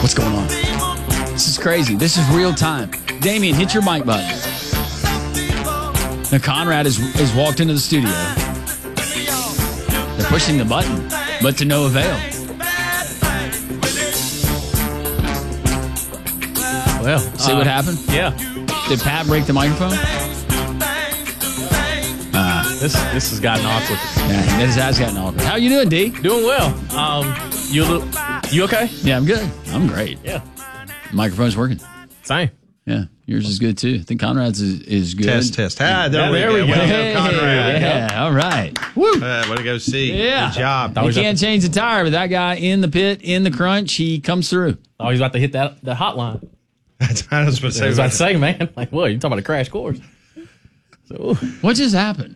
What's going on? This is crazy. This is real time. Damien, hit your mic button. Now, Conrad has walked into the studio. They're pushing the button, but to no avail. Well, see what happened? Yeah. Did Pat break the microphone? This has gotten awkward. Yeah, this has gotten awkward. How you doing, D? Doing well. You okay? Yeah, I'm good. I'm great. Yeah. Microphone's working. Same. Yeah, yours is good too. I think Conrad's is good. Test. Ah, there we there we go. go. Way to Hey, Conrad. yeah, all right. Woo. Way to go, see. Yeah. Good job. You can't change the tire, but that guy in the pit, in the crunch, he comes through. Oh, he's about to hit the hotline. That's what I was supposed to I was say. about to say, man. Like, what? You're talking about a crash course. So, What just happened?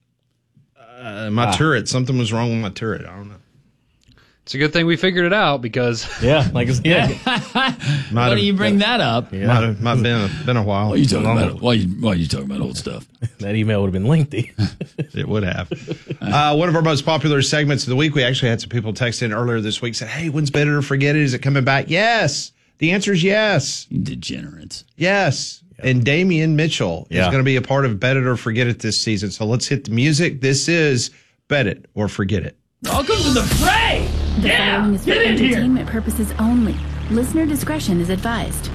My turret. Something was wrong with my turret. I don't know. It's a good thing we figured it out because yeah. Like, yeah. Why do you bring that up? Yeah. Might have been a while. Why are you talking about? Why are you talking about old stuff? That email would have been lengthy. It would have. One of our most popular segments of the week, we actually had some people text in earlier this week, said, hey, when's Better to Forget It? Is it coming back? Yes. The answer is yes. You degenerates. Yes. And Damian Mitchell is Yeah. going to be a part of Bet It or Forget It this season. So let's hit the music. This is Bet It or Forget It. Welcome to the fray. The following is for entertainment purposes only. Listener discretion is advised.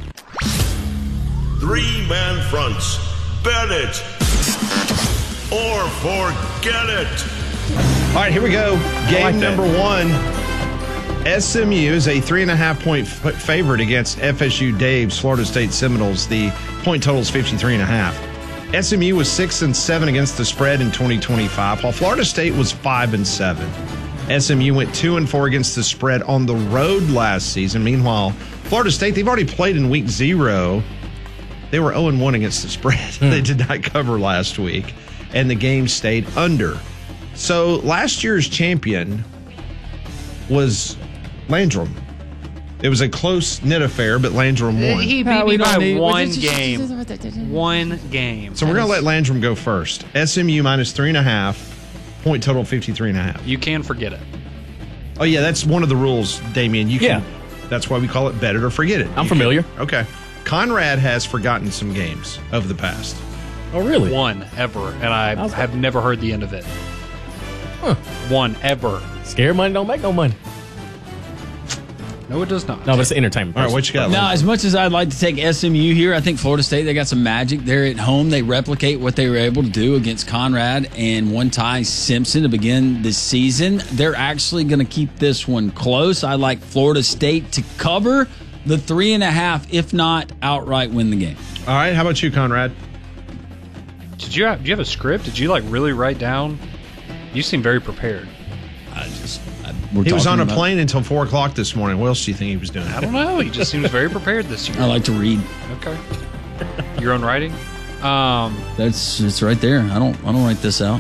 Three-man fronts. Bet it or forget it. All right, here we go. Game like that. number one. SMU is a 3.5-point favorite against FSU Dave's Florida State Seminoles. The point total is 53.5. SMU was 6-7 against the spread in 2025, while Florida State was 5-7. SMU went 2-4 against the spread on the road last season. Meanwhile, Florida State, they've already played in week 0. They were 0-1 against the spread. They did not cover last week, and the game stayed under. So last year's champion was Landrum. It was a close-knit affair, but Landrum won. he beat me by one game. One game. So we're going to let Landrum go first. SMU minus 3.5. Point total 53.5. You can forget it. Oh, yeah, that's one of the rules, Damien. You can. Yeah. That's why we call it Bet It or Forget It. I'm familiar. Okay. Conrad has forgotten some games of the past. Oh, really? One ever, and I How's that? have never heard the end of it. Huh. One ever. Scared money don't make no money. No, it does not. No, but it's entertainment. All right, what you got? Now, Landrum? as much as I'd like to take SMU here, I think Florida State, they got some magic. They're at home. They replicate what they were able to do against Conrad and one Ty Simpson to begin the season. They're actually going to keep this one close. I like Florida State to cover the 3.5, if not outright win the game. All right, how about you, Conrad? Do you have a script? Did you really write down? You seem very prepared. He was on a plane until 4 o'clock this morning. What else do you think he was doing? I don't know. He just seems very prepared this year. I like to read. Okay. Your own writing? It's right there. I don't write this out.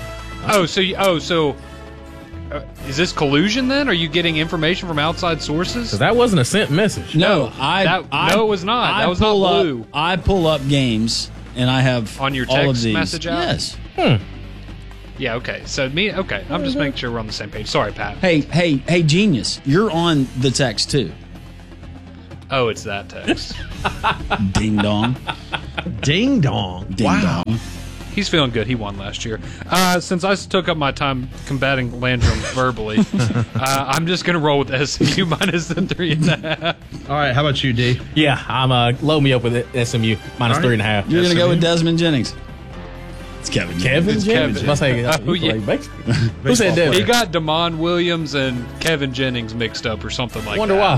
So is this collusion then? Are you getting information from outside sources? Because that wasn't a sent message. No, it was not. That was not blue. I pull up games and I have On your all of text these. message app? Yes. Yeah, okay. So I'm just making sure we're on the same page. Sorry, Pat. Hey, genius! You're on the text too. Oh, it's that text. Ding dong, Ding dong. ding Wow. dong. He's feeling good. He won last year. Since I took up my time combating Landrum verbally, I'm just going to roll with SMU minus the 3.5. All right, how about you, D? Yeah, I'm load me up with it. SMU minus All right. 3.5. You're gonna go with Desmond Jennings. It's Kevin. Kevin It's Jennings? Kevin. Must say, Oh, yeah. Who said that? He got Damon Williams and Kevin Jennings mixed up or something like Wonder that.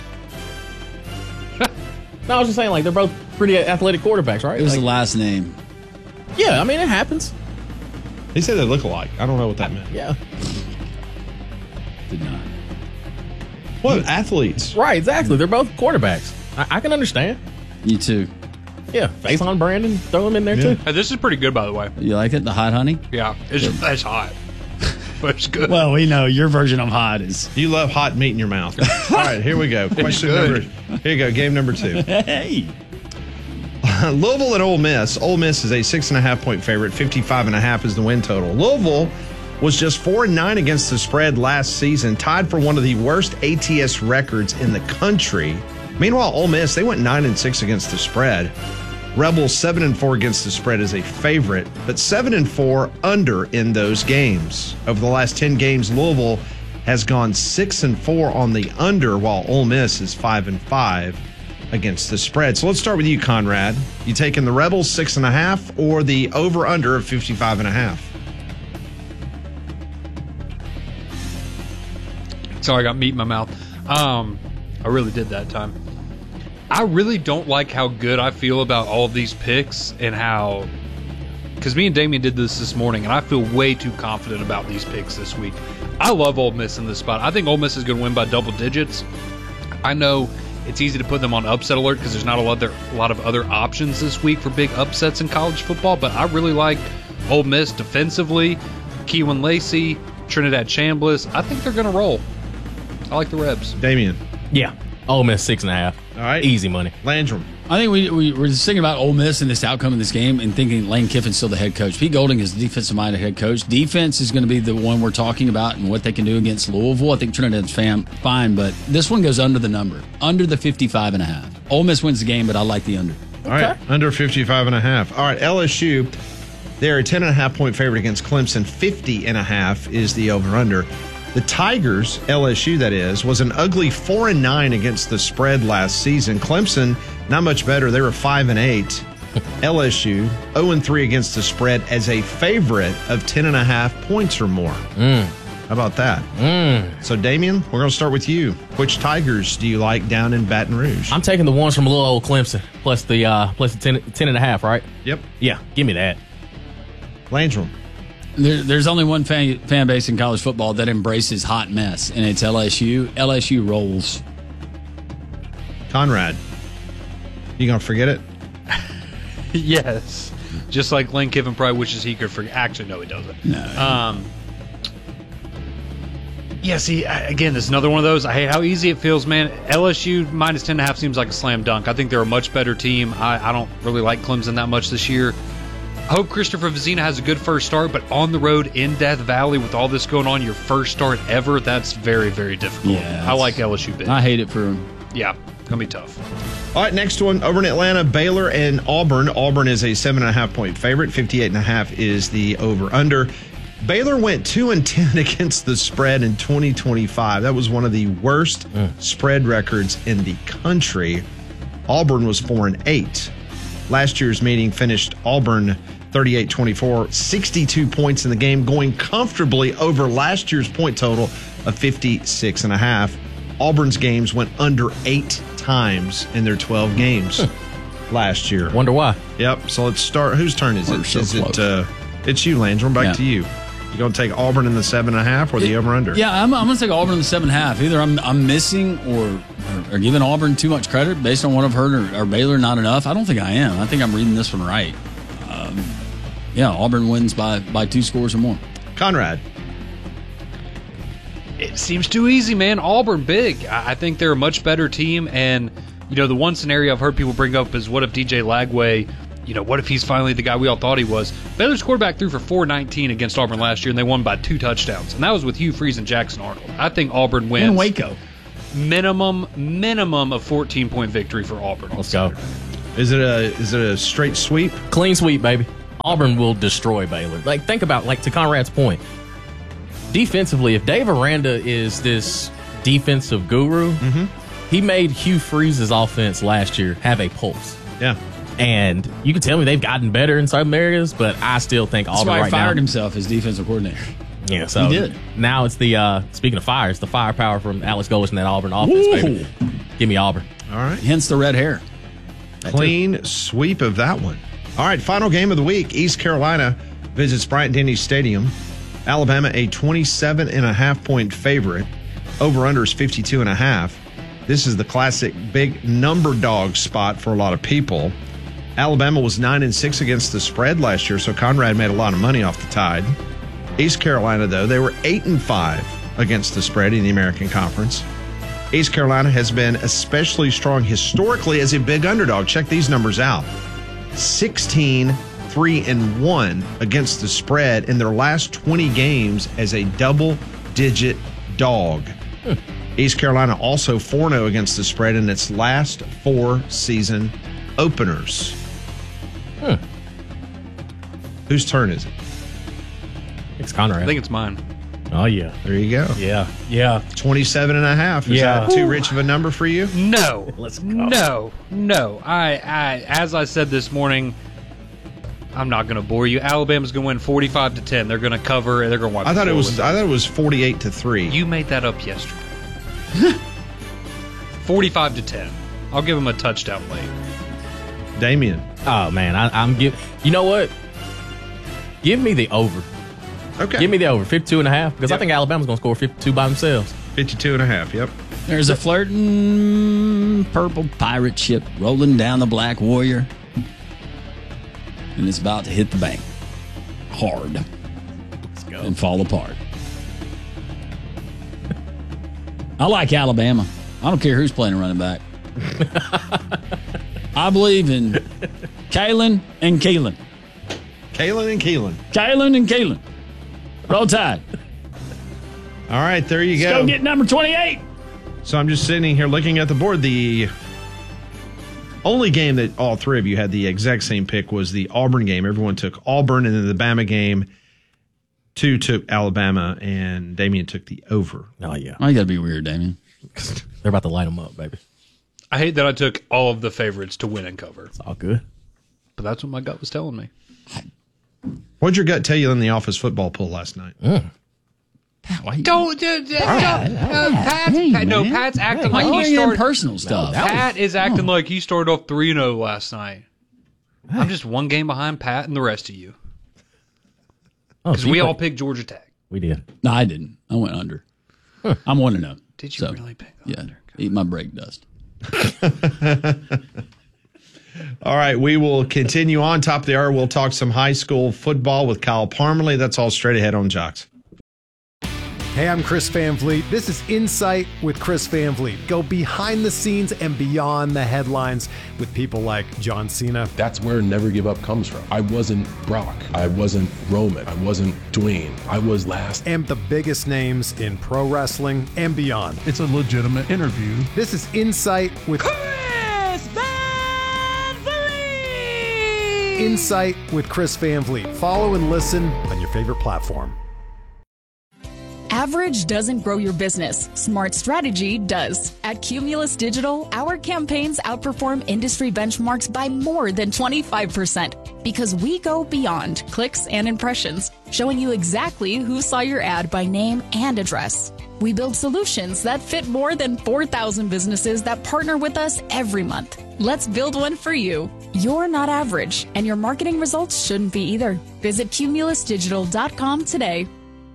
why. No, I was just saying, they're both pretty athletic quarterbacks, right? It was the last name. Yeah, I mean, it happens. He said they look alike. I don't know what that meant. Yeah. Did not. What? Athletes. Right, exactly. They're both quarterbacks. I can understand. You too. Yeah, Faison Brandon, throw him in there, Yeah. too. This is pretty good, by the way. You like it? The hot honey? Yeah, it's hot, but it's good. Well, we know your version of hot is. You love hot meat in your mouth. All right, here we go. Question number. Here you go. Game number 2. Hey. Louisville and Ole Miss. Ole Miss is a 6.5-point favorite. 55.5 is the win total. Louisville was just 4-9 against the spread last season, tied for one of the worst ATS records in the country. Meanwhile, Ole Miss, they went 9-6 against the spread. Rebels 7-4 against the spread as a favorite, but 7-4 under in those games. Over the last 10 games, Louisville has gone 6-4 on the under, while Ole Miss is 5-5 against the spread. So let's start with you, Conrad. You taking the Rebels 6.5 or the over/under of 55.5? Sorry, I got meat in my mouth. I really did that time. I really don't like how good I feel about all of these picks and how... Because me and Damien did this morning, and I feel way too confident about these picks this week. I love Ole Miss in this spot. I think Ole Miss is going to win by double digits. I know it's easy to put them on upset alert because there's not a lot of other options this week for big upsets in college football, but I really like Ole Miss defensively. Keelan Lacey, Trinidad Chambliss. I think they're going to roll. I like the Rebs. Damien. Yeah. Ole Miss 6.5. All right. Easy money. Landrum. I think we were just thinking about Ole Miss and this outcome in this game and thinking Lane Kiffin's still the head coach. Pete Golding is the defensive-minded head coach. Defense is going to be the one we're talking about and what they can do against Louisville. I think Trinidad's fine, but this one goes under the number, under the 55.5. Ole Miss wins the game, but I like the under. All right, under 55.5. All right, LSU, they're a 10.5-point favorite against Clemson. 50.5 is the over/under. The Tigers, LSU that is, was an ugly 4-9 against the spread last season. Clemson, not much better. They were 5-8. LSU, 0-3 against the spread as a favorite of 10.5 points or more. How about that? So, Damien, we're going to start with you. Which Tigers do you like down in Baton Rouge? I'm taking the ones from little old Clemson, plus the 10.5, right? Yep. Yeah, give me that. Landrum. There's only one fan base in college football that embraces hot mess, and it's LSU. LSU rolls. Conrad, you going to forget it? Yes. Just like Lane Kiffin probably wishes he could forget. Actually, no, he doesn't. No. Yeah, see, again, this is another one of those. I hate how easy it feels, man. LSU minus 10.5 seems like a slam dunk. I think they're a much better team. I don't really like Clemson that much this year. I hope Christopher Vizina has a good first start, but on the road in Death Valley with all this going on, your first start ever, that's very, very difficult. Yeah, I like LSU big. I hate it for him. Yeah, gonna be tough. All right, next one over in Atlanta, Baylor and Auburn. Auburn is a 7.5-point favorite. 58.5 is the over/under. Baylor went 2-10 against the spread in 2025. That was one of the worst spread records in the country. Auburn was 4-8. Last year's meeting finished Auburn 38-24, 62 points in the game, going comfortably over last year's point total of 56.5. Auburn's games went under 8 times in their 12 games last year. Wonder why. Yep. So let's start. Whose turn is it? We're so Is close. it? It's you, Landrum. Back to you. You going to take Auburn in the 7.5 or the over/under? Yeah, I'm going to take Auburn in the 7.5. Either I'm missing or giving Auburn too much credit based on what I've heard, or Baylor not enough. I don't think I am. I think I'm reading this one right. Yeah, Auburn wins by 2 scores or more. Conrad. It seems too easy, man. Auburn big. I think they're a much better team, and the one scenario I've heard people bring up is what if DJ Lagway, what if he's finally the guy we all thought he was? Baylor's quarterback threw for 419 against Auburn last year, and they won by 2 touchdowns, and that was with Hugh Freeze and Jackson Arnold. I think Auburn wins. In Waco. Minimum of 14-point victory for Auburn. Let's go. Is it a straight sweep? Clean sweep, baby. Auburn will destroy Baylor. Think about, to Conrad's point. Defensively, if Dave Aranda is this defensive guru, he made Hugh Freeze's offense last year have a pulse. Yeah. And you can tell me they've gotten better in some areas, but I still think That's Auburn why right he fired now. himself as defensive coordinator. Yeah, so He did. Now it's the speaking of fires, the firepower from Alex Golesh and that Auburn offense, baby. Give me Auburn. All right. Hence the red hair. Clean sweep of that one. All right, final game of the week. East Carolina visits Bryant-Denny Stadium. Alabama, a 27.5-point favorite. Over/under is 52.5. This is the classic big number dog spot for a lot of people. Alabama was 9-6 against the spread last year, so Conrad made a lot of money off the Tide. East Carolina, though, they were 8-5 against the spread in the American Conference. East Carolina has been especially strong historically as a big underdog. Check these numbers out. 16, 3-1 against the spread in their last 20 games as a double-digit dog. East Carolina also 4-0 against the spread in its last 4 season openers. Whose turn is it? It's Conrad. I think it's mine. Oh, yeah. There you go. Yeah. 27.5. Is that too rich of a number for you? No. Let's go. No. I as I said this morning, I'm not going to bore you. Alabama's going to win 45-10. They're going to cover and they're going to wipe. I thought it was 48-3. You made that up yesterday. 45-10. I'll give them a touchdown late. Damien. Oh, man. I'm giving. You know what? Give me the over. Okay. Give me the over, 52.5, because I think Alabama's going to score 52 by themselves. 52.5, yep. There's a flirting purple pirate ship rolling down the Black Warrior, and it's about to hit the bank hard. Let's go. And fall apart. I like Alabama. I don't care who's playing a running back. I believe in Kalen and Keelan. Kalen and Keelan. Kalen and Keelan. Roll Tide. All right, there you Let's go. go get number 28. So I'm just sitting here looking at the board. The only game that all three of you had the exact same pick was the Auburn game. Everyone took Auburn, and then the Bama game, 2 took Alabama, and Damien took the over. Oh, yeah. Oh, you got to be weird, Damien. They're about to line them up, baby. I hate that I took all of the favorites to win and cover, It's all good. but that's what my gut was telling me. What'd your gut tell you in the office football pool last night? Pat's acting like he in started. personal stuff. Pat is acting like he started off 3-0 last night. I'm just one game behind Pat and the rest of you. Because we all picked Georgia Tech. We did. No, I didn't. I went under. I'm 1-0. Did you really pick under? Yeah. Eat my brake dust. All right, we will continue on. Top of the hour, we'll talk some high school football with Kyle Parmalee. That's all straight ahead on Jocks. Hey, I'm Chris Van Vliet. This is Insight with Chris Van Vliet. Go behind the scenes and beyond the headlines with people like John Cena. That's where Never Give Up comes from. I wasn't Brock. I wasn't Roman. I wasn't Dwayne. I was last. And the biggest names in pro wrestling and beyond. It's a legitimate interview. This is Insight with Chris Van Vliet! Insight with Chris Van Vliet. Follow and listen on your favorite platform. Average doesn't grow your business. Smart strategy does. At Cumulus Digital, our campaigns outperform industry benchmarks by more than 25% because we go beyond clicks and impressions, showing you exactly who saw your ad by name and address. We build solutions that fit more than 4,000 businesses that partner with us every month. Let's build one for you. You're not average, and your marketing results shouldn't be either. Visit cumulusdigital.com today.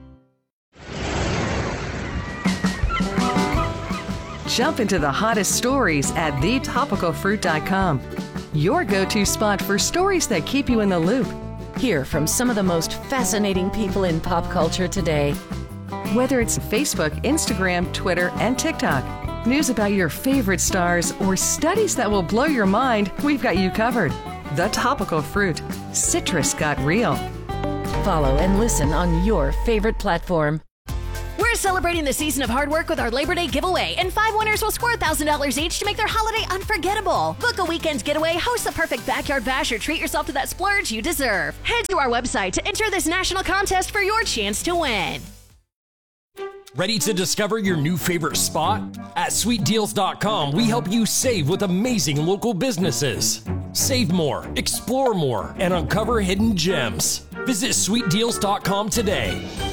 Jump into the hottest stories at thetopicalfruit.com. Your go-to spot for stories that keep you in the loop. Hear from some of the most fascinating people in pop culture today. Whether it's Facebook, Instagram, Twitter, and TikTok, news about your favorite stars, or studies that will blow your mind, we've got you covered. The Topical Fruit. Citrus got real. Follow and listen on your favorite platform. We're celebrating the season of hard work with our Labor Day giveaway, and 5 winners will score $1,000 each to make their holiday unforgettable. Book a weekend's getaway, host the perfect backyard bash, or treat yourself to that splurge you deserve. Head to our website to enter this national contest for your chance to win. Ready to discover your new favorite spot? At sweetdeals.com, we help you save with amazing local businesses. Save more, explore more, and uncover hidden gems. Visit sweetdeals.com today.